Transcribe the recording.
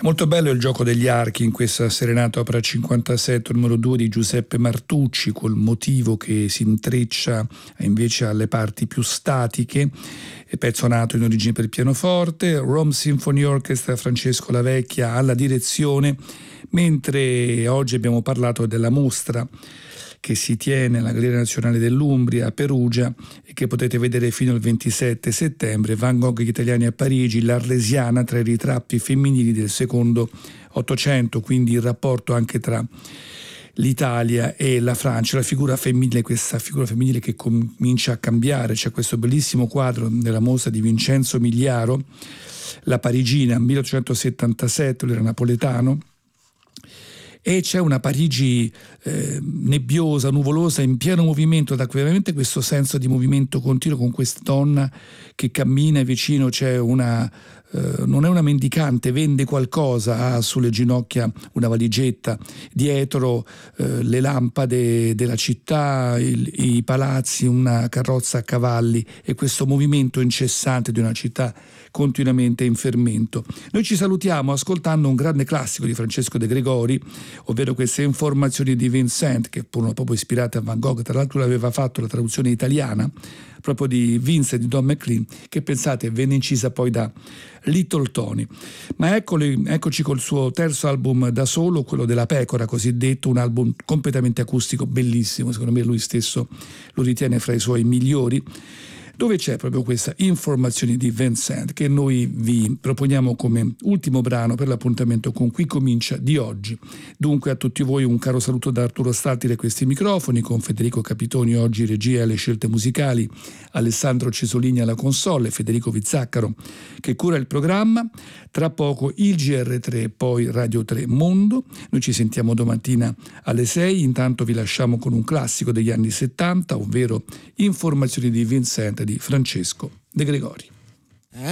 Molto bello il gioco degli archi in questa serenata opera 57 numero 2 di Giuseppe Martucci, col motivo che si intreccia invece alle parti più statiche, pezzo nato in origine per il pianoforte. Rome Symphony Orchestra, Francesco Lavecchia alla direzione, mentre oggi abbiamo parlato della mostra che si tiene alla Galleria Nazionale dell'Umbria a Perugia e che potete vedere fino al 27 settembre, Van Gogh gli italiani a Parigi, l'Arlesiana tra i ritratti femminili del secondo Ottocento, quindi il rapporto anche tra l'Italia e la Francia, la figura femminile, questa figura femminile che comincia a cambiare. C'è questo bellissimo quadro della mostra di Vincenzo Migliaro, La Parigina, 1877, lui era napoletano, e c'è una Parigi nebbiosa, nuvolosa, in pieno movimento, da veramente questo senso di movimento continuo con questa donna che cammina e vicino c'è una non è una mendicante, vende qualcosa, ha sulle ginocchia una valigetta, dietro le lampade della città, i palazzi, una carrozza a cavalli e questo movimento incessante di una città continuamente in fermento. Noi ci salutiamo ascoltando un grande classico di Francesco De Gregori, ovvero queste informazioni di Vincent, che furono proprio ispirate a Van Gogh. Tra l'altro aveva fatto la traduzione italiana proprio di Vincent di Don McLean, che pensate venne incisa poi da Little Tony. Ma eccoci col suo terzo album da solo, quello della Pecora cosiddetto, un album completamente acustico, bellissimo, secondo me lui stesso lo ritiene fra i suoi migliori, dove c'è proprio questa informazione di Vincent che noi vi proponiamo come ultimo brano per l'appuntamento con Qui Comincia di oggi. Dunque a tutti voi un caro saluto da Arturo Statile a questi microfoni, con Federico Capitoni oggi regia e alle scelte musicali, Alessandro Cesolini alla console, Federico Vizzaccaro che cura il programma. Tra poco il GR3, poi Radio 3 Mondo. Noi ci sentiamo domattina alle 6, intanto vi lasciamo con un classico degli anni 70, ovvero Informazioni di Vincent di Francesco De Gregori.